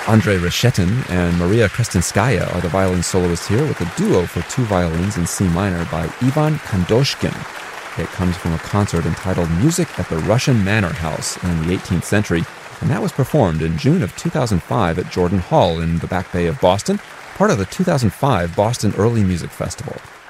Andrei Reshetin and Maria Krestinskaya are the violin soloists here with a duo for two violins in C minor by Ivan Kandoshkin. It comes from a concert entitled Music at the Russian Manor House in the 18th century, and that was performed in June of 2005 at Jordan Hall in the Back Bay of Boston, part of the 2005 Boston Early Music Festival.